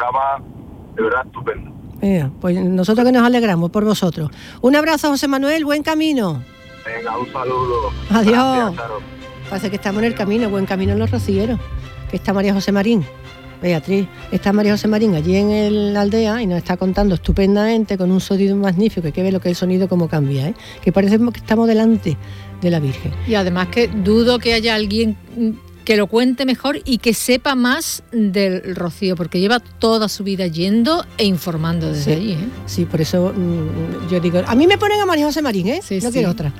programa de verdad estupendo. Pues nosotros que nos alegramos por vosotros. Un abrazo, José Manuel, buen camino. Venga, un saludo. Adiós. Gracias, Parece que estamos en el camino, buen camino en los rocieros, que está María José Marín. Beatriz, está María José Marín allí en la aldea y nos está contando estupendamente con un sonido magnífico, que ve lo que es el sonido cómo cambia, que parece que estamos delante de la Virgen. Y además que dudo que haya alguien que lo cuente mejor y que sepa más del rocío, porque lleva toda su vida yendo e informando desde allí. Sí, por eso yo digo, a mí me ponen a María José Marín, no quiero otra.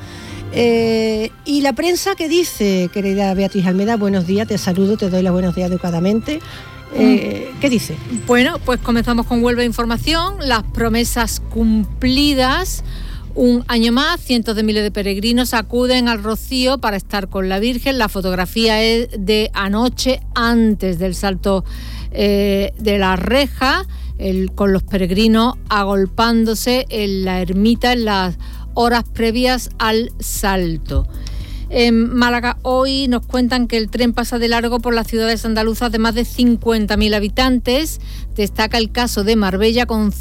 Y la prensa, ¿qué dice, querida Beatriz Almeda? Buenos días, te saludo, te doy los buenos días educadamente. ¿Qué dice? Bueno, pues comenzamos con Huelva Información, las promesas cumplidas. Un año más, cientos de miles de peregrinos acuden al Rocío para estar con la Virgen. La fotografía es de anoche, antes del salto de la reja, con los peregrinos agolpándose en la ermita en las horas previas al salto. En Málaga hoy nos cuentan que el tren pasa de largo por las ciudades andaluzas de más de 50.000 habitantes. Destaca el caso de Marbella con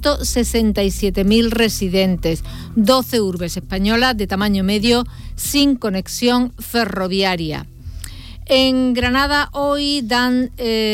167.000 residentes, 12 urbes españolas de tamaño medio sin conexión ferroviaria. En Granada hoy dan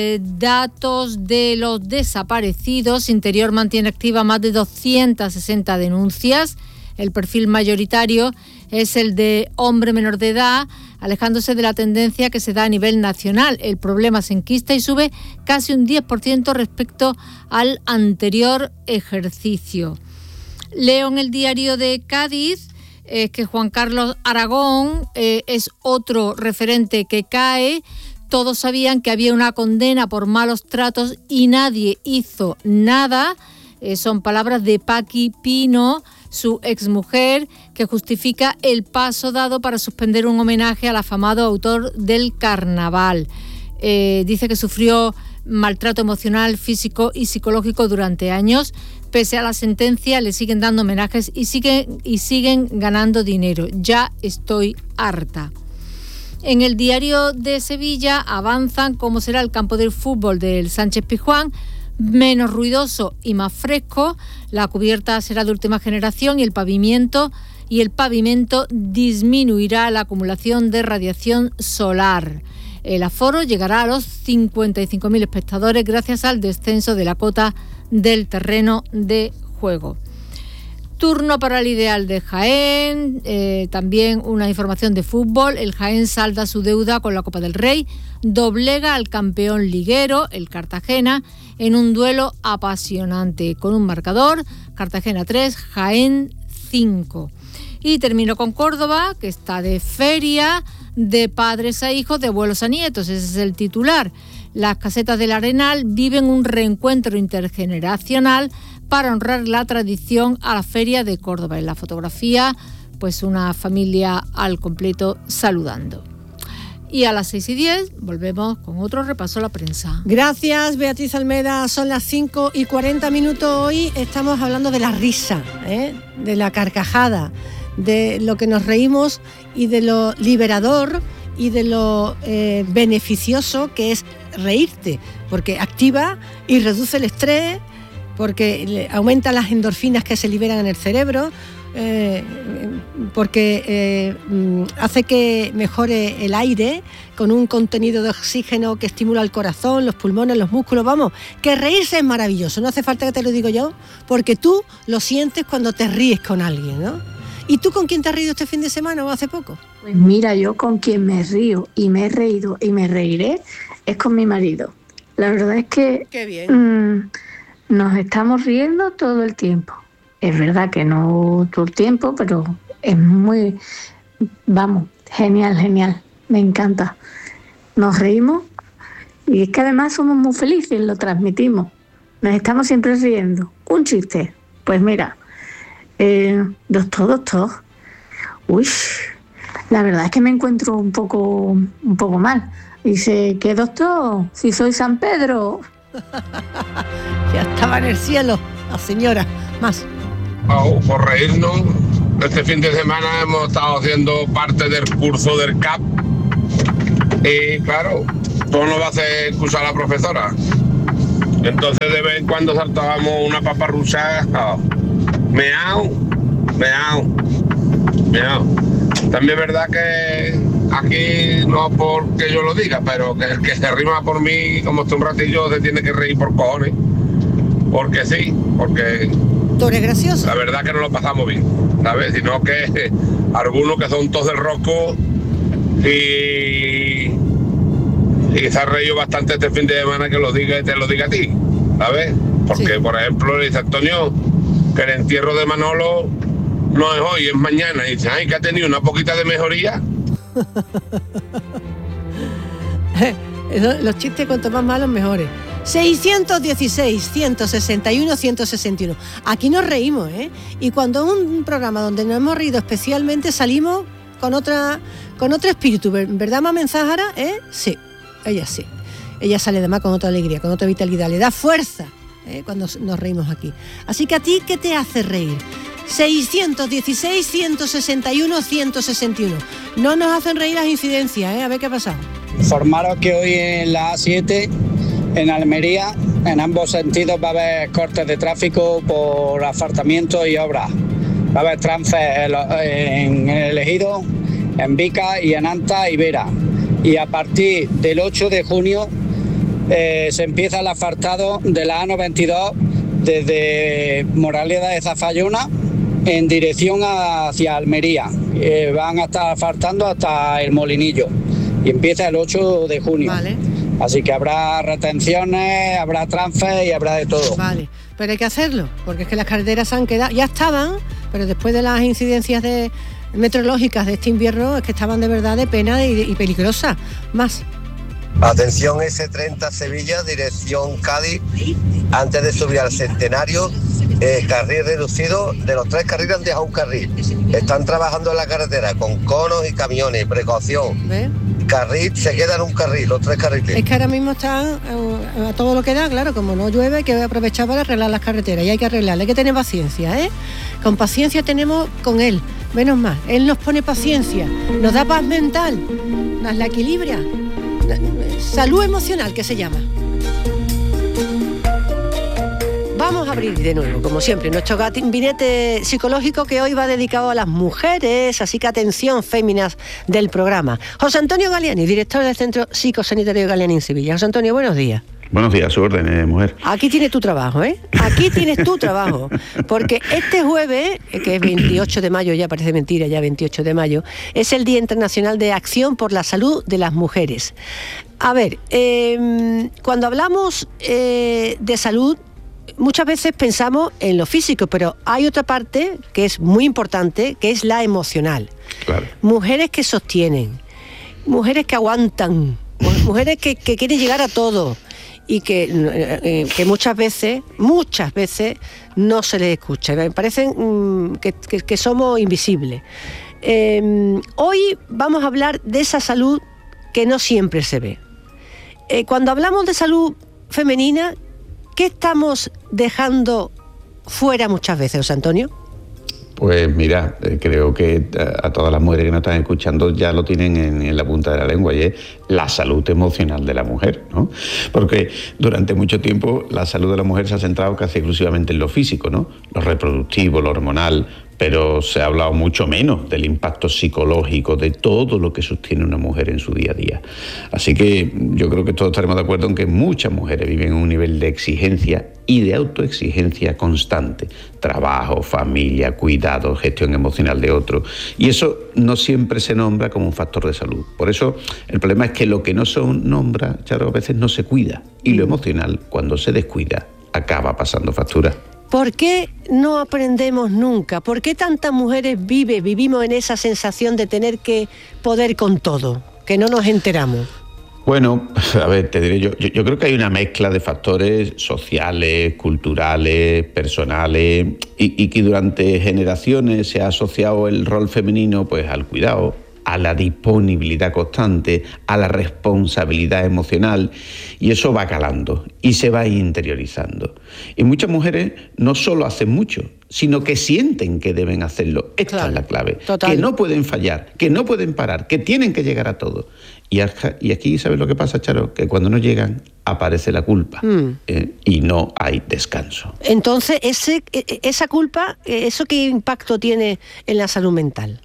datos de los desaparecidos. Interior mantiene activa más de 260 denuncias. El perfil mayoritario es el de hombre menor de edad, alejándose de la tendencia que se da a nivel nacional. El problema se enquista y sube casi un 10% respecto al anterior ejercicio. Leo en el diario de Cádiz que Juan Carlos Aragón es otro referente que cae. Todos sabían que había una condena por malos tratos y nadie hizo nada. Son palabras de Paqui Pino, su exmujer, que justifica el paso dado para suspender un homenaje al afamado autor del carnaval. Dice que sufrió maltrato emocional, físico y psicológico durante años. Pese a la sentencia, le siguen dando homenajes y siguen ganando dinero. Ya estoy harta. En el diario de Sevilla avanzan cómo será el campo del fútbol del Sánchez Pizjuán. Menos ruidoso y más fresco, la cubierta será de última generación y el pavimento disminuirá la acumulación de radiación solar. El aforo llegará a los 55.000 espectadores gracias al descenso de la cota del terreno de juego. Turno para el Ideal de Jaén, también una información de fútbol. El Jaén salda su deuda con la Copa del Rey, doblega al campeón liguero, el Cartagena, en un duelo apasionante, con un marcador, Cartagena 3, Jaén 5. Y termino con Córdoba, que está de feria, de padres a hijos, de abuelos a nietos, ese es el titular. Las casetas del Arenal viven un reencuentro intergeneracional para honrar la tradición a la Feria de Córdoba. En la fotografía, pues una familia al completo saludando. Y a las 6:10 volvemos con otro repaso a la prensa. Gracias, Beatriz Almeda. Son las 5:40 hoy. Estamos hablando de la risa, de la carcajada, de lo que nos reímos y de lo liberador y de lo beneficioso que es reírte, porque activa y reduce el estrés, porque aumenta las endorfinas que se liberan en el cerebro, porque hace que mejore el aire con un contenido de oxígeno que estimula el corazón, los pulmones, los músculos. Vamos, que reírse es maravilloso, no hace falta que te lo digo yo, porque tú lo sientes cuando te ríes con alguien, ¿no? ¿Y tú con quién te has reído este fin de semana o hace poco? Pues mira, yo con quien me río y me he reído y me reiré es con mi marido. La verdad es que qué bien. Nos estamos riendo todo el tiempo. Es verdad que no todo el tiempo, pero es muy, genial, me encanta. Nos reímdos y es que además somos muy felices, lo transmitimos. Nos estamos siempre riendo. Un chiste, pues mira, doctor, uy, la verdad es que me encuentro un poco mal. Dice, ¿qué doctor? Si soy San Pedro. Ya estaba en el cielo la señora. Más. Por reírnos, este fin de semana hemos estado haciendo parte del curso del CAP y claro, todo nos va a hacer excusar a la profesora. Entonces de vez en cuando saltábamos una paparrucha, meao. También es verdad que aquí, no porque yo lo diga, pero que el que se rima por mí, como está un ratillo, se tiene que reír por cojones. Porque sí, porque... Tú eres gracioso. La verdad que no lo pasamos bien, ¿sabes? Sino que algunos que son todos del rosco y se ha reído bastante este fin de semana que lo diga y te lo diga a ti, ¿sabes? Porque, sí. Por ejemplo, le dice Antonio que el entierro de Manolo no es hoy, es mañana. Y dice, ay, que ha tenido una poquita de mejoría. Los chistes cuanto más malos, mejores. 616, 161, 161. Aquí nos reímos, ¿eh? Y cuando es un programa donde nos hemos reído especialmente, salimos con otro espíritu, ¿verdad, Mamen Zahara? Sí, ella sí. Ella sale además con otra alegría, con otra vitalidad. Le da fuerza cuando nos reímos aquí. Así que a ti, ¿qué te hace reír? 616, 161, 161. No nos hacen reír las incidencias, a ver qué ha pasado. Informaros que hoy en la A7, en Almería, en ambos sentidos va a haber cortes de tráfico por asfaltamiento y obras. Va a haber trances en el Ejido, en Vica y en Anta y Vera. Y a partir del 8 de junio se empieza el asfaltado de la A92 desde Moraleda de Zafayona en dirección hacia Almería. Van a estar asfaltando hasta el Molinillo y empieza el 8 de junio. Vale. Así que habrá retenciones, habrá trances y habrá de todo. Vale, pero hay que hacerlo, porque es que las carreteras han quedado, ya estaban, pero después de las incidencias meteorológicas de este invierno, es que estaban de verdad de pena y peligrosas. Más. Atención, S30 Sevilla, dirección Cádiz, antes de subir al Centenario, carril reducido, de los 3 carriles han dejado un carril. Están trabajando en la carretera con conos y camiones, precaución. ¿Ves? Carril, se queda en un carril, los 3 carriles. Es que ahora mismo están a todo lo que da, claro, como no llueve, hay que aprovechar para arreglar las carreteras y hay que arreglarlas, hay que tener paciencia, Con paciencia tenemos con él, menos mal, él nos pone paciencia, nos da paz mental, nos la equilibra, salud emocional que se llama. Vamos a abrir de nuevo, como siempre, nuestro gabinete psicológico que hoy va dedicado a las mujeres, así que atención, féminas del programa. José Antonio Galiani, director del Centro Psicosanitario Galiani en Sevilla. José Antonio, buenos días. Buenos días, su orden, mujer. Aquí tienes tu trabajo, Aquí tienes tu trabajo. Porque este jueves, que es 28 de mayo, ya parece mentira, ya 28 de mayo, es el Día Internacional de Acción por la Salud de las Mujeres. A ver, cuando hablamos de salud, muchas veces pensamos en lo físico, pero hay otra parte que es muy importante, que es la emocional. Claro. Mujeres que sostienen, mujeres que aguantan, mujeres que quieren llegar a todo y que muchas veces no se les escucha. Me parecen que somos invisibles. Hoy vamos a hablar de esa salud que no siempre se ve. Cuando hablamos de salud femenina, ¿qué estamos dejando fuera muchas veces, José Antonio? Pues mira, creo que a todas las mujeres que nos están escuchando ya lo tienen en la punta de la lengua, y es la salud emocional de la mujer, ¿no? Porque durante mucho tiempo la salud de la mujer se ha centrado casi exclusivamente en lo físico, ¿no? Lo reproductivo, lo hormonal, pero se ha hablado mucho menos del impacto psicológico, de todo lo que sostiene una mujer en su día a día. Así que yo creo que todos estaremos de acuerdo en que muchas mujeres viven en un nivel de exigencia y de autoexigencia constante. Trabajo, familia, cuidado, gestión emocional de otros. Y eso no siempre se nombra como un factor de salud. Por eso el problema es que lo que no se nombra, Charo, a veces no se cuida. Y lo emocional, cuando se descuida, acaba pasando factura. ¿Por qué no aprendemos nunca? ¿Por qué tantas mujeres vivimos en esa sensación de tener que poder con todo, que no nos enteramos? Bueno, a ver, te diré yo creo que hay una mezcla de factores sociales, culturales, personales, y que durante generaciones se ha asociado el rol femenino pues al cuidado, a la disponibilidad constante, a la responsabilidad emocional, y eso va calando y se va interiorizando. Y muchas mujeres no solo hacen mucho, sino que sienten que deben hacerlo. Esta es la clave. Total. Que no pueden fallar, que no pueden parar, que tienen que llegar a todo. Y aquí, ¿sabes lo que pasa, Charo? Que cuando no llegan, aparece la culpa y no hay descanso. Entonces, esa culpa, ¿eso qué impacto tiene en la salud mental?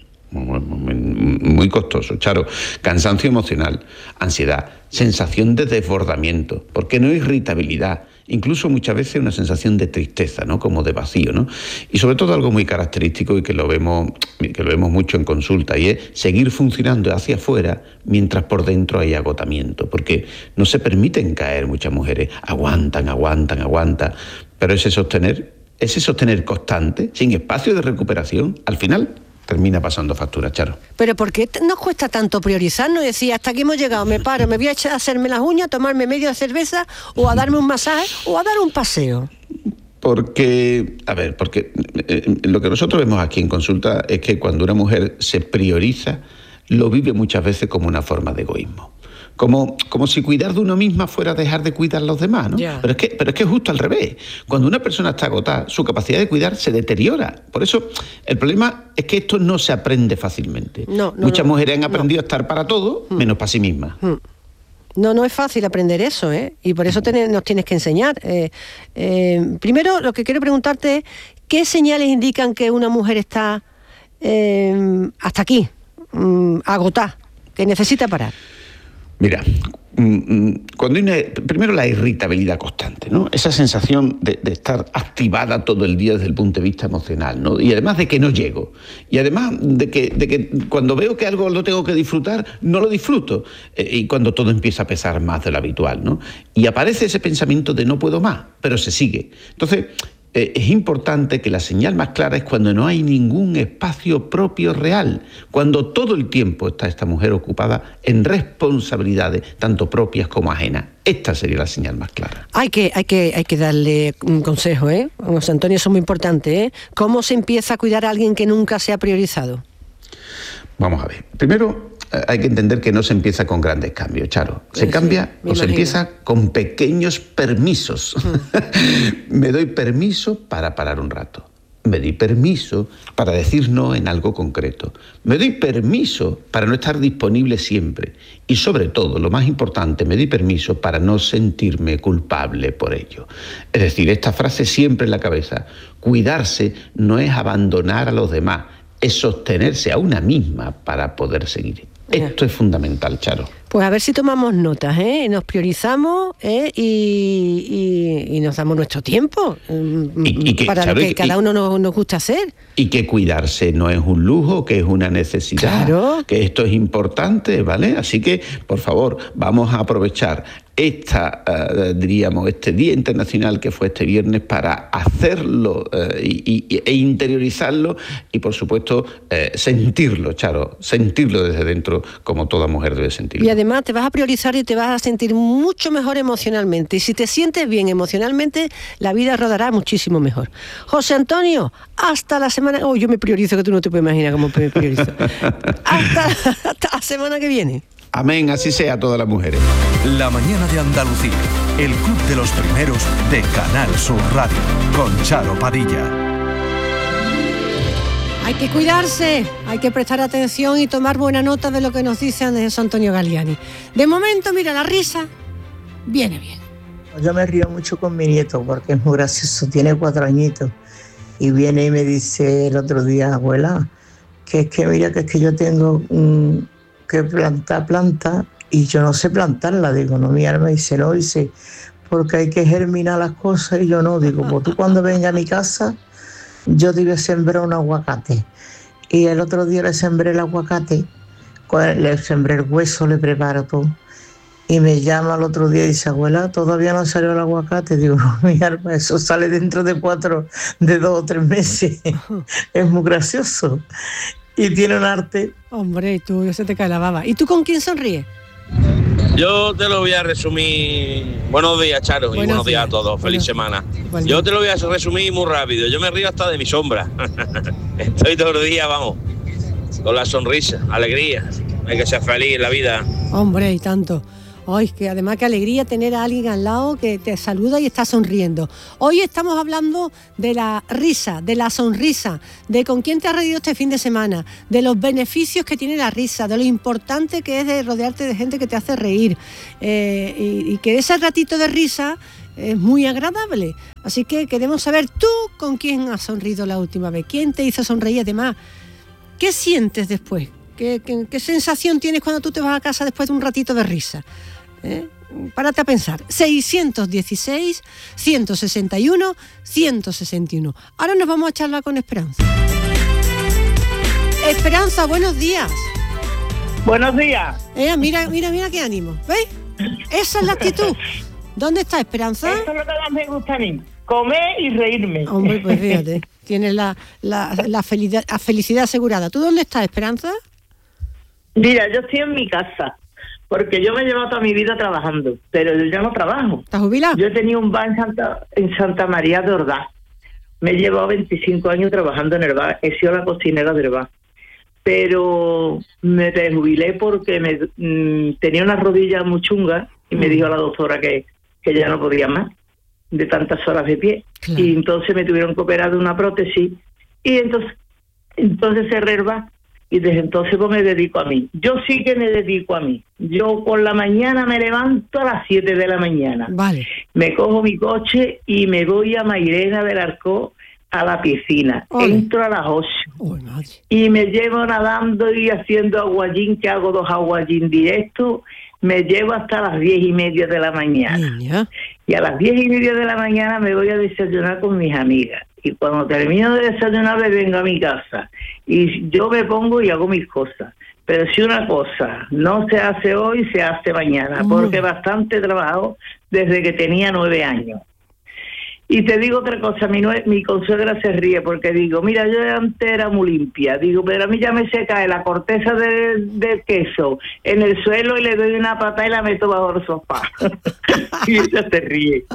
Muy costoso, Charo. Cansancio emocional, ansiedad, sensación de desbordamiento, porque no irritabilidad, incluso muchas veces una sensación de tristeza, ¿no? Como de vacío, ¿no? Y sobre todo algo muy característico y que lo vemos mucho en consulta, y es seguir funcionando hacia afuera mientras por dentro hay agotamiento, porque no se permiten caer muchas mujeres, aguantan, pero ese sostener constante, sin espacio de recuperación, al final termina pasando factura, Charo. Pero ¿por qué nos cuesta tanto priorizarnos y decir, hasta aquí hemos llegado, me paro, me voy a echar a hacerme las uñas, tomarme media cerveza, o a darme un masaje, o a dar un paseo? Porque lo que nosotros vemos aquí en consulta es que cuando una mujer se prioriza, lo vive muchas veces como una forma de egoísmo. Como si cuidar de uno misma fuera dejar de cuidar a los demás, ¿no? Yeah. Pero es que es justo al revés. Cuando una persona está agotada, su capacidad de cuidar se deteriora. Por eso, el problema es que esto no se aprende fácilmente. Muchas mujeres han aprendido a estar para todo, menos para sí mismas. No es fácil aprender eso, ¿eh? Y por eso nos tienes que enseñar. Primero, lo que quiero preguntarte es, ¿qué señales indican que una mujer está hasta aquí, agotada, que necesita parar? Mira, cuando primero la irritabilidad constante, ¿no? Esa sensación de estar activada todo el día desde el punto de vista emocional, ¿no? Y además de que no llego. Y además de que cuando veo que algo lo tengo que disfrutar, no lo disfruto. Y cuando todo empieza a pesar más de lo habitual, ¿no? Y aparece ese pensamiento de no puedo más, pero se sigue. Entonces, es importante que la señal más clara es cuando no hay ningún espacio propio real, cuando todo el tiempo está esta mujer ocupada en responsabilidades tanto propias como ajenas. Esta sería la señal más clara. Hay que darle un consejo, ¿eh? José Antonio, eso es muy importante, ¿eh? ¿Cómo se empieza a cuidar a alguien que nunca se ha priorizado? Vamos a ver. Primero, hay que entender que no se empieza con grandes cambios, Charo. Se cambia o se empieza con pequeños permisos. Me doy permiso para parar un rato. Me doy permiso para decir no en algo concreto. Me doy permiso para no estar disponible siempre. Y sobre todo, lo más importante, me doy permiso para no sentirme culpable por ello. Es decir, esta frase siempre en la cabeza. Cuidarse no es abandonar a los demás, es sostenerse a una misma para poder seguir. Esto es fundamental, Charo. Pues a ver si tomamos notas, ¿eh? Nos priorizamos, y nos damos nuestro tiempo para lo que cada uno nos gusta hacer. Y que cuidarse no es un lujo, que es una necesidad. Claro. Que esto es importante, ¿vale? Así que, por favor, vamos a aprovechar este Día Internacional que fue este viernes para hacerlo e interiorizarlo y, por supuesto, sentirlo, Charo, sentirlo desde dentro como toda mujer debe sentirlo. Y además te vas a priorizar y te vas a sentir mucho mejor emocionalmente. Y si te sientes bien emocionalmente, la vida rodará muchísimo mejor. José Antonio, hasta la semana... Oh, yo me priorizo, que tú no te puedes imaginar cómo me priorizo. hasta la semana que viene. Amén, así sea a todas las mujeres. La mañana de Andalucía, el club de los primeros de Canal Sur Radio, con Charo Padilla. Hay que cuidarse, hay que prestar atención y tomar buena nota de lo que nos dice José Antonio Galliani. De momento, mira, la risa viene bien. Yo me río mucho con mi nieto porque es muy gracioso, tiene 4 añitos. Y viene y me dice el otro día, abuela, que es que yo tengo que plantar planta y yo no sé plantarla. Digo, no, mi alma, dice, no, dice, porque hay que germinar las cosas. Y yo no, digo, pues tú cuando venga a mi casa, yo te voy a sembrar un aguacate. Y el otro día le sembré el aguacate, le sembré el hueso, le preparo todo. Y me llama el otro día y dice, abuela, todavía no salió el aguacate. Digo, no, mi alma, eso sale dentro de 2 o 3 meses. Es muy gracioso. Y tiene un arte. Hombre, tú, se te cae la baba. ¿Y tú con quién sonríes? Yo te lo voy a resumir. Buenos días, Charo, y buenos días a todos. Feliz semana. Bueno. Yo te lo voy a resumir muy rápido. Yo me río hasta de mi sombra. Estoy todo el día, vamos, con la sonrisa, alegría. Hay que ser feliz en la vida. Hombre, y tanto. Ay, que además qué alegría tener a alguien al lado que te saluda y está sonriendo. Hoy estamos hablando de la risa, de la sonrisa, de con quién te has reído este fin de semana, de los beneficios que tiene la risa, de lo importante que es de rodearte de gente que te hace reír, y que ese ratito de risa es muy agradable. Así que queremos saber tú con quién has sonrido la última vez, quién te hizo sonreír, además, ¿qué sientes después? ¿Qué sensación tienes cuando tú te vas a casa después de un ratito de risa? Párate a pensar. 616-161-161. Ahora nos vamos a charlar con Esperanza. Esperanza, buenos días. Buenos días. Mira qué ánimo. ¿Ves? Esa es la actitud. ¿Dónde está Esperanza? Eso es lo que más me gusta a mí. Comer y reírme. Hombre, pues fíjate. Tienes la felicidad asegurada. ¿Tú dónde estás, Esperanza? Mira, yo estoy en mi casa. Porque yo me he llevado toda mi vida trabajando, pero yo ya no trabajo. ¿Estás jubilado? Yo he tenido un bar en Santa María de Ordaz. Me he llevado 25 años trabajando en el bar. He sido la cocinera del bar. Pero me desjubilé porque tenía una rodilla muy chunga y me dijo la doctora que ya no podía más de tantas horas de pie. Claro. Y entonces me tuvieron que operar de una prótesis y entonces cerré el bar. Y desde entonces pues me dedico a mí. Yo sí que me dedico a mí. Yo por la mañana me levanto a las 7 de la mañana. Vale. Me cojo mi coche y me voy a Mairena del Arcó a la piscina. Ole. Entro a las 8. Y me llevo nadando y haciendo aguayín, que hago 2 aguayín directos. Me llevo hasta las 10:30 de la mañana. Niña. Y a las 10:30 de la mañana me voy a desayunar con mis amigas. Y cuando termino de desayunar me vengo a mi casa. Y yo me pongo y hago mis cosas. Pero si una cosa no se hace hoy, se hace mañana. Porque bastante he trabajado desde que tenía 9 años. Y te digo otra cosa, mi consuegra se ríe porque digo, mira, yo antes era muy limpia, digo, pero a mí ya me se cae la corteza del queso en el suelo y le doy una patada y la meto bajo el sofá. Y ella se ríe.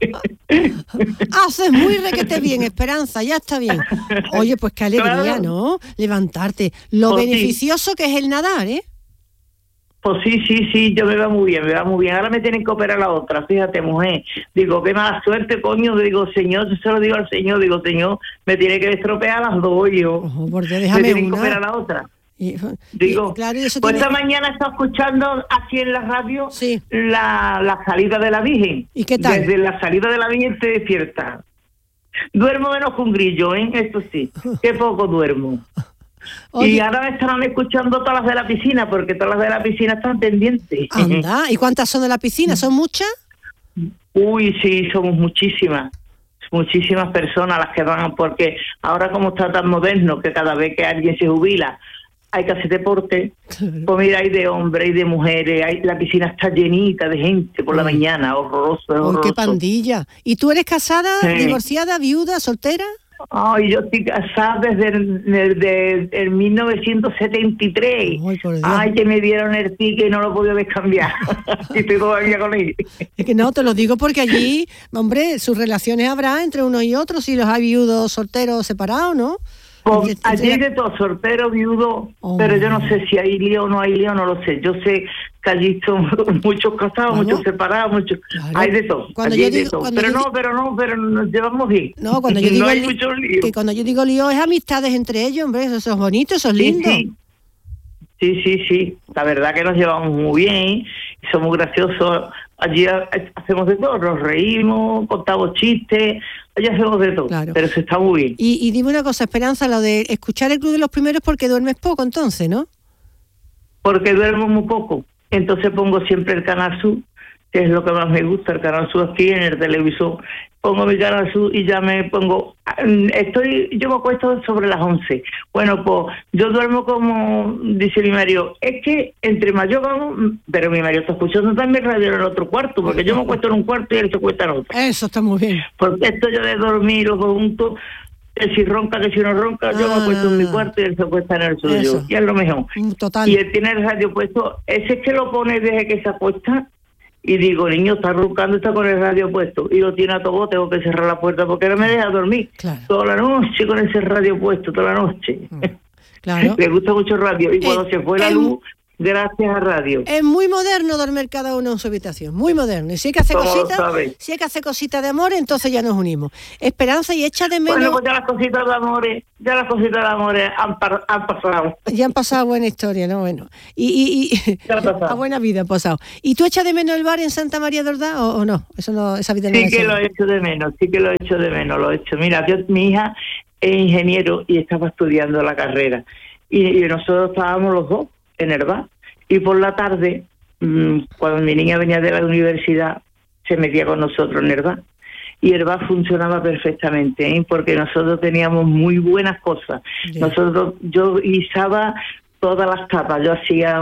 Haces muy requete bien, Esperanza, ya está bien. Oye, pues qué alegría, claro, ¿no? Levantarte. Lo pues beneficioso sí, que es el nadar, ¿eh? Pues sí, yo me va muy bien. Ahora me tienen que operar la otra, fíjate, mujer. Digo, qué mala suerte, coño. Digo, señor, yo se lo digo al señor, digo, señor, me tiene que estropear las 2 yo. Porque me tienen que operar la otra. Digo, claro, pues tiene... esta mañana está escuchando aquí en la radio sí, la salida de la Virgen. ¿Y qué tal? Desde la salida de la Virgen te despierta. Duermo menos que un grillo, ¿eh? Esto sí, qué poco duermo. Oye. Y ahora me estarán escuchando todas las de la piscina, porque todas las de la piscina están pendientes. Anda, ¿y cuántas son de la piscina? ¿Son muchas? Uy, sí, somos muchísimas personas las que van, porque ahora como está tan moderno, que cada vez que alguien se jubila hay que hacer deporte, pues mira, hay de hombres y de mujeres, la piscina está llenita de gente por la mañana, horroroso. ¡Qué pandilla! ¿Y tú eres casada, divorciada, viuda, soltera? Ay, yo estoy casada desde el 1973. Ay, que me dieron el ticket y no lo pude descambiar. Y estoy todavía con él. Es que no, te lo digo porque allí, hombre, sus relaciones habrá entre uno y otro, si los hay viudos, solteros, separados, ¿no? Pues, allí hay de todo, soltero, viudo, pero yo no sé si hay lío o no hay lío, no lo sé. Yo sé que allí son muchos casados, muchos separados, muchos, claro, hay de todo. Pero nos llevamos bien. No, cuando yo digo no hay mucho lío. Que cuando yo digo lío es amistades entre ellos, hombre, eso es bonito, eso es lindo. Sí, la verdad que nos llevamos muy bien, somos graciosos. Allí hacemos de todo, nos reímos, contamos chistes, allí hacemos de todo, claro, pero se está muy bien. Y dime una cosa, Esperanza, lo de escuchar el Club de los Primeros porque duermes poco entonces, ¿no? Porque duermo muy poco, entonces pongo siempre el Canal Sur, que es lo que más me gusta, el Canal Sur aquí en el televisor. Pongo mi Canal Sur y ya me pongo... yo me acuesto sobre las 11. Bueno, pues yo duermo como dice mi marido. Es que entre más yo vamos... Pero mi marido está escuchando también radio en el otro cuarto, porque yo me acuesto en un cuarto y él se acuesta en otro. Eso está muy bien. Porque esto yo de dormir los dos juntos, que si ronca, que si no ronca, yo me acuesto en mi cuarto y él se acuesta en el suyo. Y es lo mejor. Total. Y él tiene el radio puesto. Ese es que lo pone desde que se acuesta... Y digo, niño, está roncando, está con el radio puesto. Y lo tiene a todo, tengo que cerrar la puerta porque no me deja dormir. Claro. Toda la noche con ese radio puesto, toda la noche. Claro. Le gusta mucho el radio. Y cuando se fue la luz, gracias a radio. Es muy moderno dormir cada uno en su habitación, muy moderno. Y si hay que hacer cositas de amor, entonces ya nos unimos. Esperanza, y echa de menos... Bueno, pues ya las cositas de amores han pasado. Ya han pasado buena historia, ¿no? Bueno. Y a buena vida han pasado. ¿Y tú echas de menos el bar en Santa María de Ordaz o no? Eso no, esa vida no. Sí que lo he hecho de menos, lo he hecho. Mira, mi hija es ingeniero y estaba estudiando la carrera. Y nosotros estábamos los dos en el bar. Y por la tarde, cuando mi niña venía de la universidad, se metía con nosotros en el bar. Y el bar funcionaba perfectamente, porque nosotros teníamos muy buenas cosas. Yeah. Yo guisaba todas las tapas. Yo hacía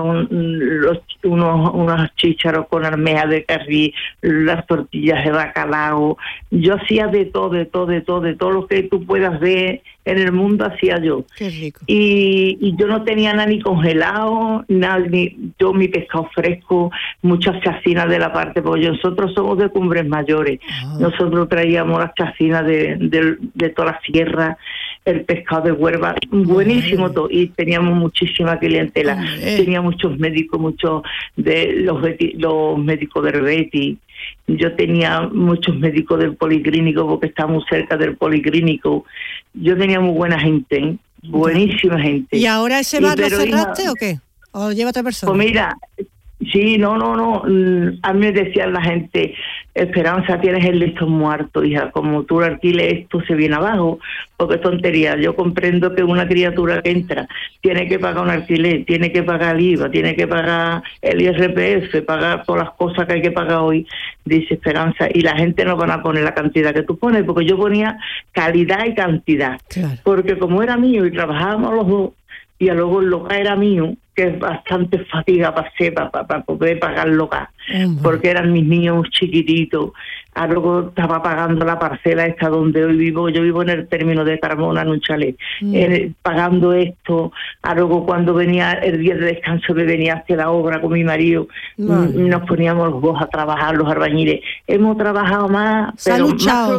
unos chícharos con almeja de carrí, las tortillas de bacalao. Yo hacía de todo lo que tú puedas ver en el mundo, hacía yo. Qué rico. Y yo no tenía nada ni congelado, mi pescado fresco, muchas chacinas de la parte, porque nosotros somos de Cumbres Mayores. Nosotros traíamos las chacinas de toda la sierra, el pescado de Huelva, buenísimo todo, y teníamos muchísima clientela. Tenía muchos médicos, muchos de los médicos del Betis. Yo tenía muchos médicos del policlínico, porque estamos cerca del policlínico. Yo tenía muy buena gente, buenísima gente. ¿Y ahora ese bar lo cerraste o qué? ¿O lleva otra persona? Pues mira, sí, no. A mí me decía la gente, Esperanza, tienes el listón muerto, hija. Como tú lo alquiles, esto se viene abajo. Porque tontería. Yo comprendo que una criatura que entra tiene que pagar un alquiler, tiene que pagar el IVA, tiene que pagar el IRPF, pagar todas las cosas que hay que pagar hoy, dice Esperanza. Y la gente no van a poner la cantidad que tú pones, porque yo ponía calidad y cantidad. Claro. Porque como era mío y trabajábamos los dos, y luego el local era mío, que es bastante fatiga para poder pagar el local, porque eran mis niños chiquititos. Luego estaba pagando la parcela esta donde hoy vivo. Yo vivo en el término de Carmona, en un chalet, pagando esto. Luego cuando venía el día de descanso, me venía a hacer la obra con mi marido. Nos poníamos los dos a trabajar, los albañiles. Hemos trabajado más, se ha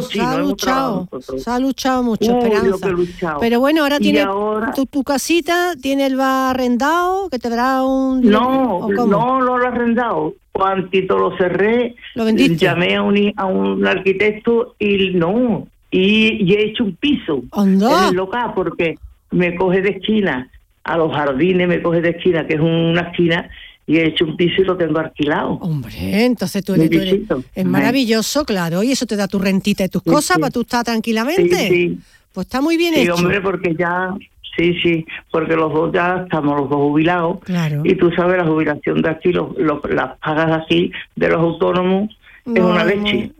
luchado mucho, Esperanza. Pero bueno, ahora tiene tu casita, tiene el bar arrendado, que te dará un... No lo he arrendado. Cuantito lo cerré, llamé a un arquitecto y he hecho un piso en el local, porque me coge de esquina a los jardines, que es una esquina, y he hecho un piso y lo tengo alquilado. Hombre, entonces tú eres es maravilloso, claro, y eso te da tu rentita y tus cosas para tú estar tranquilamente. Sí. Pues está muy bien hecho. Sí, hombre, porque ya... Sí, porque los dos ya estamos los dos jubilados. Claro. Y tú sabes, la jubilación de aquí, las pagas aquí de los autónomos es una leche.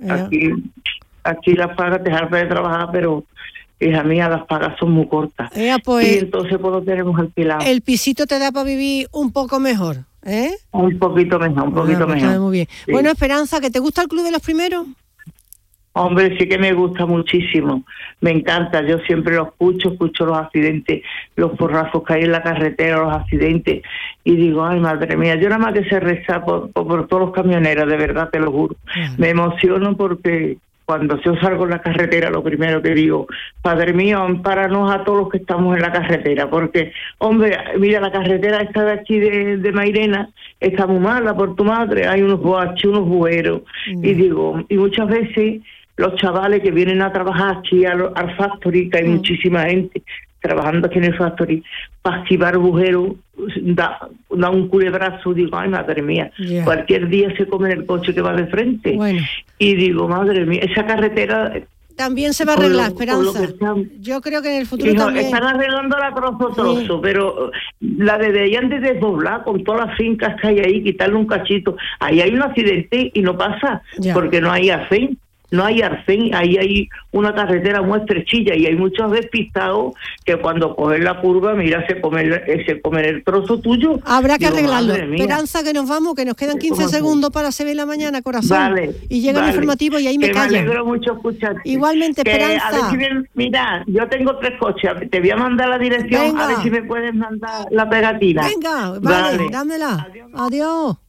Aquí las pagas te hartas de trabajar, pero hija mía, las pagas son muy cortas. Pues, y entonces pues lo tenemos alquilado. El pisito te da para vivir un poco mejor, ¿eh? Un poquito mejor. Muy bien. Sí. Bueno, Esperanza, ¿que te gusta el Club de los Primeros? Hombre, sí que me gusta muchísimo, me encanta, yo siempre lo escucho los accidentes, los porrazos que hay en la carretera, los accidentes, y digo, ay madre mía, yo nada más que sé rezar por todos los camioneros, de verdad te lo juro. Me emociono porque cuando yo salgo en la carretera, lo primero que digo, Padre mío, ampáranos a todos los que estamos en la carretera, porque, hombre, mira, la carretera esta de aquí de Mairena está muy mala por tu madre, hay unos boaches, unos bueros, y digo, y muchas veces los chavales que vienen a trabajar aquí al factory, que hay muchísima gente trabajando aquí en el factory, para esquivar bujeros, da un culebrazo, digo, ay madre mía, cualquier día se come el coche que va de frente. Bueno. Y digo, madre mía, esa carretera... También se va a arreglar, Esperanza. Yo creo que en el futuro también... Están arreglándola trozo, pero la de ahí han de desdoblar con todas las fincas que hay ahí, quitarle un cachito. Ahí hay un accidente y no pasa, porque no hay arcén. No hay arcén, ahí hay una carretera muy estrechilla y hay muchos despistados que cuando cogen la curva, mira, se comen el trozo tuyo. Habrá que arreglarlo. Esperanza, que nos vamos, que nos quedan 15 segundos para 7 de la mañana, corazón. Vale, y llega el informativo y ahí me callan. Me alegro mucho escucharte. Igualmente, Esperanza. Mira, yo tengo 3 coches, te voy a mandar la dirección. Venga. A ver si me puedes mandar la pegatina. Venga, vale. Dámela. Adiós.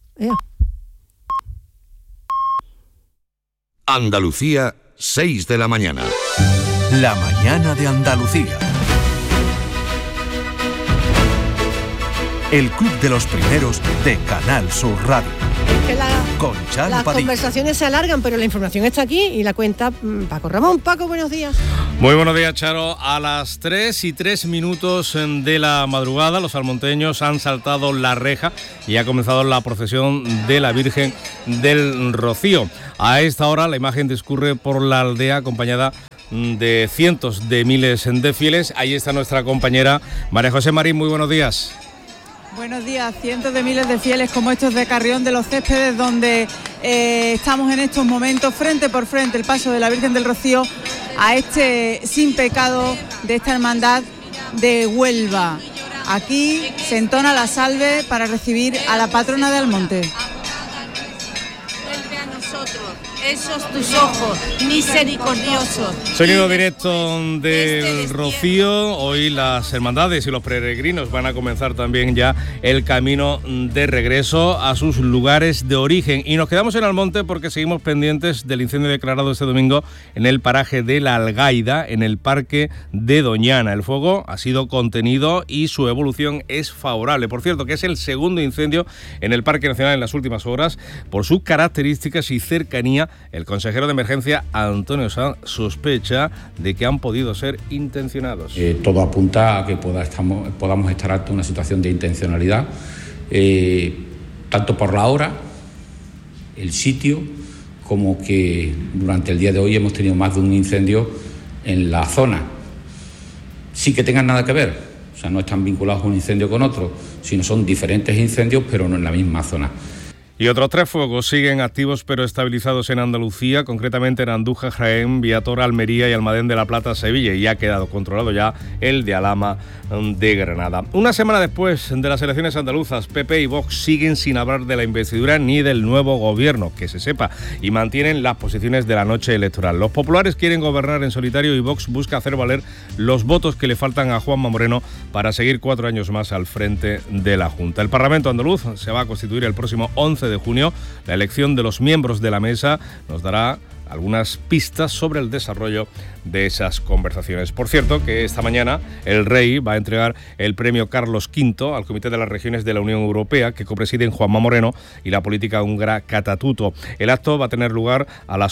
Andalucía, 6 de la mañana. La mañana de Andalucía. el Club de los Primeros de Canal Sur Radio. Que con Charo las Padilla. conversaciones se alargan, pero la información está aquí y la cuenta Paco Ramón. Paco, buenos días. Muy buenos días, Charo. A las 3:03 de la madrugada, los salmonteños han saltado la reja y ha comenzado la procesión de la Virgen del Rocío. A esta hora la imagen discurre por la aldea acompañada de cientos de miles de fieles. Ahí está nuestra compañera María José Marín. Muy buenos días. Buenos días. Cientos de miles de fieles como estos de Carrión de los Céspedes, donde estamos en estos momentos frente por frente el paso de la Virgen del Rocío a este sin pecado de esta hermandad de Huelva. Aquí se entona la salve para recibir a la patrona de Almonte. Vuelve a nosotros esos tus ojos misericordiosos. Sonido directo del Rocío. Hoy las hermandades y los peregrinos van a comenzar también ya el camino de regreso a sus lugares de origen. Y nos quedamos en Almonte porque seguimos pendientes del incendio declarado este domingo en el paraje de La Algaida, en el parque de Doñana. El fuego ha sido contenido y su evolución es favorable. Por cierto, que es el segundo incendio en el Parque Nacional en las últimas horas. Por sus características y cercanía, el consejero de emergencia, Antonio Sanz, sospecha de que han podido ser intencionados. Todo apunta a que podamos estar ante una situación de intencionalidad, tanto por la hora, el sitio, como que durante el día de hoy hemos tenido más de un incendio en la zona. Sí que tengan nada que ver, o sea, no están vinculados un incendio con otro, sino son diferentes incendios, pero no en la misma zona. Y otros 3 fuegos siguen activos pero estabilizados en Andalucía, concretamente en Andújar, Jaén, Viator, Almería y Almadén de la Plata, Sevilla, y ha quedado controlado ya el de Alhama de Granada. Una semana después de las elecciones andaluzas, PP y Vox siguen sin hablar de la investidura ni del nuevo gobierno, que se sepa, y mantienen las posiciones de la noche electoral. Los populares quieren gobernar en solitario y Vox busca hacer valer los votos que le faltan a Juanma Moreno para seguir 4 años más al frente de la Junta. El Parlamento andaluz se va a constituir el próximo 11 de junio. La elección de los miembros de la mesa nos dará algunas pistas sobre el desarrollo de esas conversaciones. Por cierto, que esta mañana el Rey va a entregar el premio Carlos V al Comité de las Regiones de la Unión Europea, que copresiden Juanma Moreno y la política húngara Katatuto. El acto va a tener lugar a las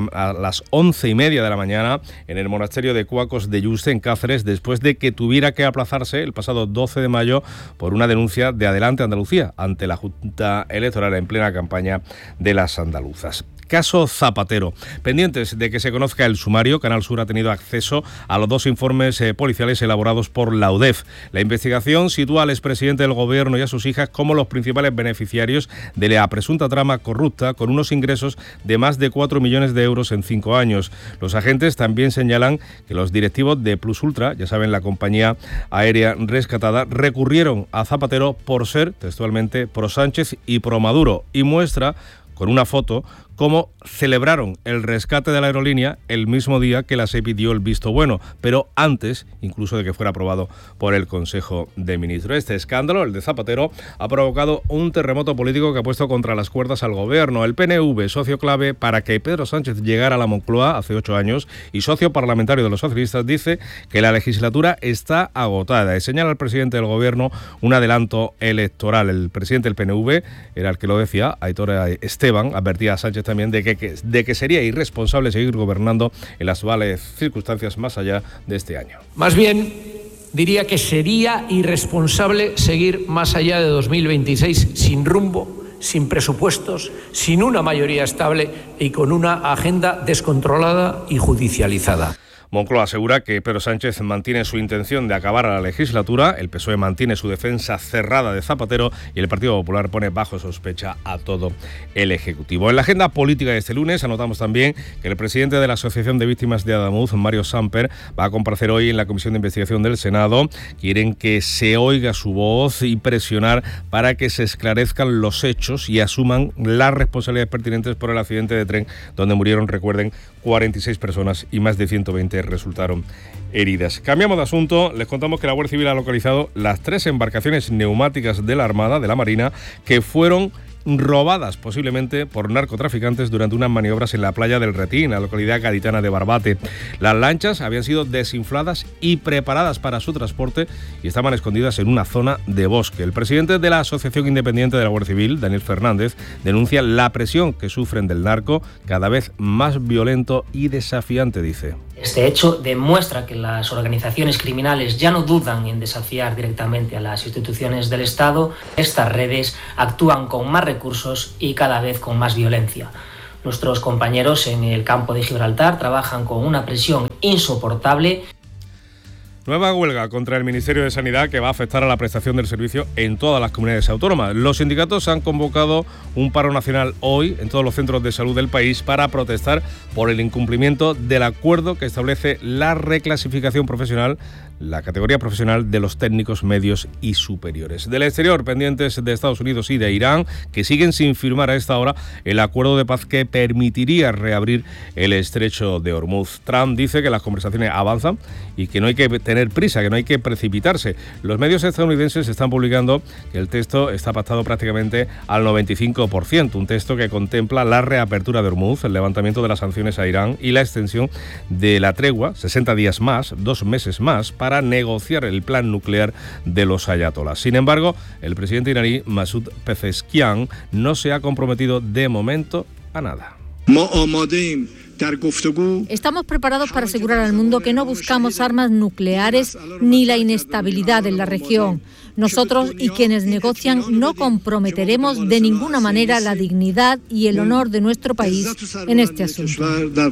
11:30 de la mañana en el monasterio de Cuacos de Yuste, en Cáceres, después de que tuviera que aplazarse el pasado 12 de mayo por una denuncia de Adelante Andalucía ante la Junta Electoral en plena campaña de las andaluzas. Caso Zapatero. Pendientes de que se conozca el sumario, Canal Sur ha tenido acceso a los 2 informes policiales elaborados por la UDEF. La investigación sitúa al expresidente del Gobierno y a sus hijas como los principales beneficiarios de la presunta trama corrupta, con unos ingresos de más de 4 millones de euros en 5 años. Los agentes también señalan que los directivos de Plus Ultra, ya saben, la compañía aérea rescatada, recurrieron a Zapatero por ser, textualmente, pro Sánchez y pro Maduro, y muestra con una foto cómo celebraron el rescate de la aerolínea el mismo día que la SEPI dio el visto bueno, pero antes incluso de que fuera aprobado por el Consejo de Ministros. Este escándalo, el de Zapatero, ha provocado un terremoto político que ha puesto contra las cuerdas al Gobierno. El PNV, socio clave para que Pedro Sánchez llegara a la Moncloa hace 8 años y socio parlamentario de los socialistas, dice que la legislatura está agotada y señala al presidente del Gobierno un adelanto electoral. El presidente del PNV era el que lo decía, Aitor Esteban, advertía a Sánchez también de que sería irresponsable seguir gobernando en las actuales circunstancias más allá de este año. Más bien, diría que sería irresponsable seguir más allá de 2026 sin rumbo, sin presupuestos, sin una mayoría estable y con una agenda descontrolada y judicializada. Moncloa asegura que Pedro Sánchez mantiene su intención de acabar a la legislatura, el PSOE mantiene su defensa cerrada de Zapatero y el Partido Popular pone bajo sospecha a todo el Ejecutivo. En la agenda política de este lunes anotamos también que el presidente de la Asociación de Víctimas de Adamuz, Mario Samper, va a comparecer hoy en la Comisión de Investigación del Senado. Quieren que se oiga su voz y presionar para que se esclarezcan los hechos y asuman las responsabilidades pertinentes por el accidente de tren donde murieron, recuerden, 46 personas y más de 120 resultaron heridas. Cambiamos de asunto, les contamos que la Guardia Civil ha localizado las 3 embarcaciones neumáticas de la Armada, de la Marina, que fueron robadas posiblemente por narcotraficantes durante unas maniobras en la playa del Retí, en la localidad gaditana de Barbate. Las lanchas habían sido desinfladas y preparadas para su transporte y estaban escondidas en una zona de bosque. El presidente de la Asociación Independiente de la Guardia Civil, Daniel Fernández, denuncia la presión que sufren del narco, cada vez más violento y desafiante, dice. Este hecho demuestra que las organizaciones criminales ya no dudan en desafiar directamente a las instituciones del Estado. Estas redes actúan con más recursos y cada vez con más violencia. Nuestros compañeros en el campo de Gibraltar trabajan con una presión insoportable. Nueva huelga contra el Ministerio de Sanidad que va a afectar a la prestación del servicio en todas las comunidades autónomas. Los sindicatos han convocado un paro nacional hoy en todos los centros de salud del país para protestar por el incumplimiento del acuerdo que establece la reclasificación profesional, la categoría profesional de los técnicos medios y superiores. Del exterior, pendientes de Estados Unidos y de Irán, que siguen sin firmar a esta hora el acuerdo de paz que permitiría reabrir el estrecho de Hormuz. Trump dice que las conversaciones avanzan y que no hay que tener prisa, que no hay que precipitarse. Los medios estadounidenses están publicando que el texto está pactado prácticamente al 95%, un texto que contempla la reapertura de Hormuz, el levantamiento de las sanciones a Irán y la extensión de la tregua, 60 días más, 2 meses más, para negociar el plan nuclear de los ayatolás. Sin embargo, el presidente iraní Masoud Pezeshkian no se ha comprometido de momento a nada. Estamos preparados para asegurar al mundo que no buscamos armas nucleares ni la inestabilidad en la región. Nosotros y quienes negocian no comprometeremos de ninguna manera la dignidad y el honor de nuestro país en este asunto.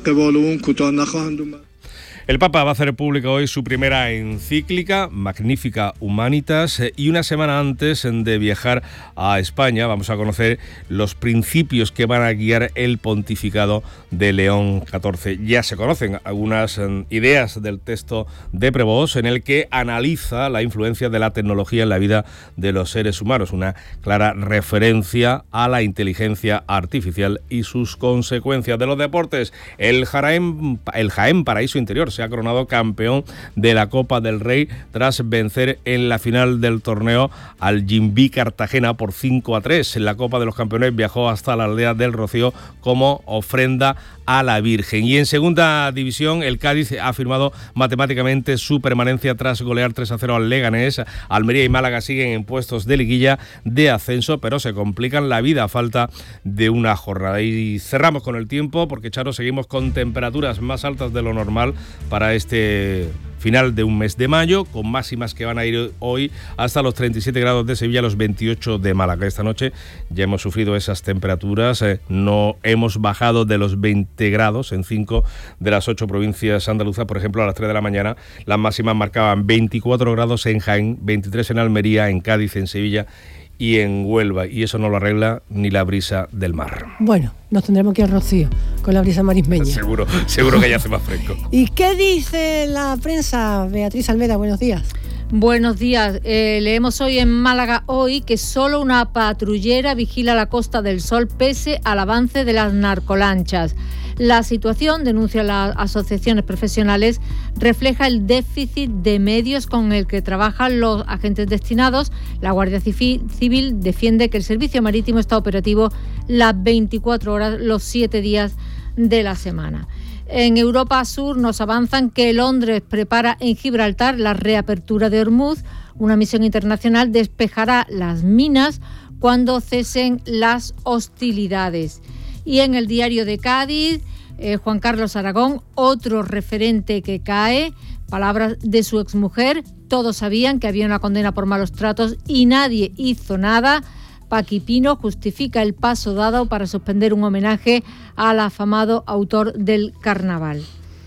El Papa va a hacer pública hoy su primera encíclica, Magnificat Humanitas, y una semana antes de viajar a España vamos a conocer los principios que van a guiar el pontificado de León XIV. Ya se conocen algunas ideas del texto de Prevost en el que analiza la influencia de la tecnología en la vida de los seres humanos, una clara referencia a la inteligencia artificial y sus consecuencias. De los deportes, el Jaén Paraíso Interior se ha coronado campeón de la Copa del Rey tras vencer en la final del torneo al Jimbi Cartagena por 5-3. En la Copa de los Campeones viajó hasta la aldea del Rocío como ofrenda a la Virgen. Y en segunda división, el Cádiz ha firmado matemáticamente su permanencia tras golear 3-0 al Leganés. Almería y Málaga siguen en puestos de liguilla de ascenso, pero se complican la vida a falta de una jornada. Y cerramos con el tiempo porque, Charo, seguimos con temperaturas más altas de lo normal para este final de un mes de mayo, con máximas que van a ir hoy hasta los 37 grados de Sevilla, los 28 de Málaga. Esta noche ya hemos sufrido esas temperaturas, no hemos bajado de los 20 grados en 5 de las 8 provincias andaluzas. Por ejemplo, a las 3 de la mañana las máximas marcaban 24 grados en Jaén, 23 en Almería, en Cádiz, en Sevilla y en Huelva, y eso no lo arregla ni la brisa del mar. Bueno, nos tendremos que ir al Rocío con la brisa marismeña. Seguro que ya hace más fresco. ¿Y qué dice la prensa? Beatriz Almeda, buenos días. Buenos días. Leemos hoy en Málaga Hoy que solo una patrullera vigila la Costa del Sol pese al avance de las narcolanchas. La situación, denuncian las asociaciones profesionales, refleja el déficit de medios con el que trabajan los agentes destinados. La Guardia Civil defiende que el servicio marítimo está operativo las 24 horas, los 7 días de la semana. En Europa Sur nos avanzan que Londres prepara en Gibraltar la reapertura de Hormuz. Una misión internacional despejará las minas cuando cesen las hostilidades. Y en el Diario de Cádiz, Juan Carlos Aragón, otro referente que cae, palabras de su exmujer: todos sabían que había una condena por malos tratos y nadie hizo nada. Paqui Pino justifica el paso dado para suspender un homenaje al afamado autor del Carnaval.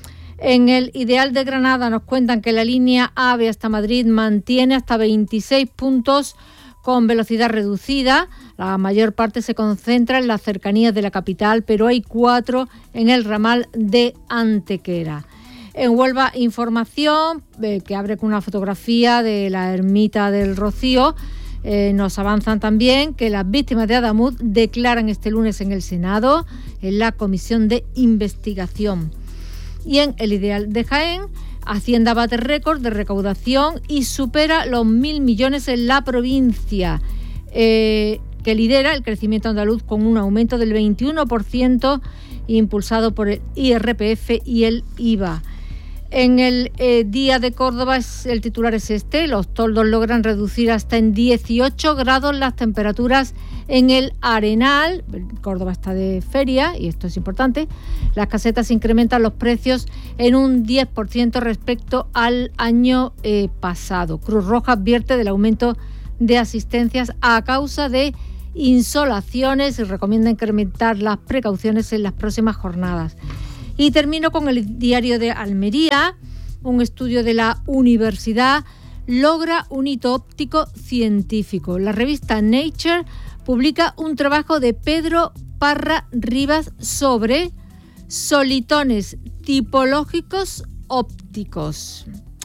En el Ideal de Granada nos cuentan que la línea AVE hasta Madrid mantiene hasta 26 puntos con velocidad reducida. La mayor parte se concentra en las cercanías de la capital, pero hay 4 en el ramal de Antequera. En Huelva Información, que abre con una fotografía de la ermita del Rocío, nos avanzan también que las víctimas de Adamuz declaran este lunes en el Senado, en la comisión de investigación. Y en el Ideal de Jaén, Hacienda bate récord de recaudación y supera los 1.000 millones en la provincia. que lidera el crecimiento andaluz con un aumento del 21%, impulsado por el IRPF y el IVA. En el Día de Córdoba el titular es este: los toldos logran reducir hasta en 18 grados las temperaturas en el Arenal. Córdoba está de feria y esto es importante. Las casetas incrementan los precios en un 10% respecto al año pasado. Cruz Roja advierte del aumento de asistencias a causa de insolaciones y recomienda incrementar las precauciones en las próximas jornadas. Y termino con el diario de Almería. Un estudio de la universidad logra un hito óptico científico. La revista Nature publica un trabajo de Pedro Parra Rivas sobre solitones tipológicos ópticos.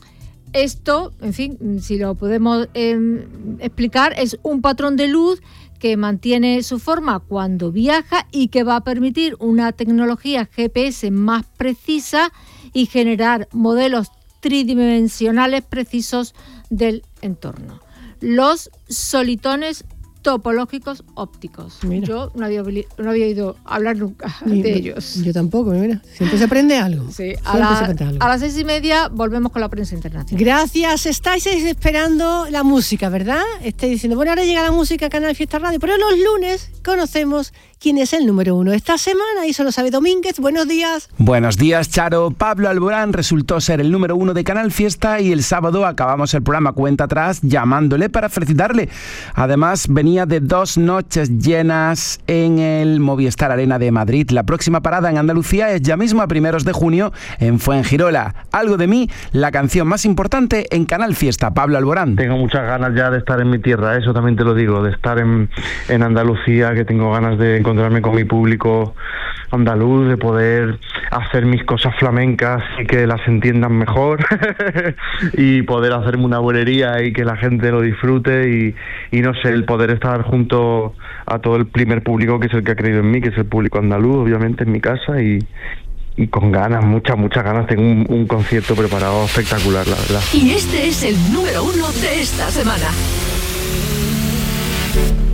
Esto, en fin, si lo podemos explicar, es un patrón de luz que mantiene su forma cuando viaja y que va a permitir una tecnología GPS más precisa y generar modelos tridimensionales precisos del entorno. Los solitones topológicos ópticos. Mira. Yo no había oído hablar nunca de ellos. Yo tampoco, mira. Siempre se aprende algo. Sí, a las 6:30 volvemos con la prensa internacional. Gracias. Estáis esperando la música, ¿verdad? Estáis diciendo, bueno, ahora llega la música a Canal Fiesta Radio, pero los lunes conocemos quién es el número 1 esta semana, y eso lo sabe Domínguez. Buenos días. Buenos días, Charo. Pablo Alborán resultó ser el número 1 de Canal Fiesta y el sábado acabamos el programa cuenta atrás llamándole para felicitarle. Además, venía de 2 noches llenas en el Movistar Arena de Madrid. La próxima parada en Andalucía es ya mismo a 1 de junio en Fuengirola. Algo de mí, la canción más importante en Canal Fiesta. Pablo Alborán. Tengo muchas ganas ya de estar en mi tierra, eso también te lo digo, de estar en Andalucía, que tengo ganas de encontrarme con mi público andaluz, de poder hacer mis cosas flamencas y que las entiendan mejor y poder hacerme una bulería y que la gente lo disfrute y no sé, el poder estar junto a todo el primer público que es el que ha creído en mí, que es el público andaluz, obviamente, en mi casa y con ganas, muchas ganas. Tengo un concierto preparado espectacular, la verdad. Y este es el número 1 de esta semana.